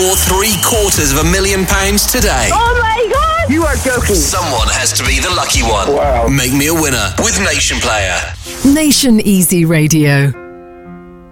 your £750,000 today. Oh my God! You are joking. Someone has to be the lucky one. Wow. Make me a winner with Nation Player. Nation Easy Radio.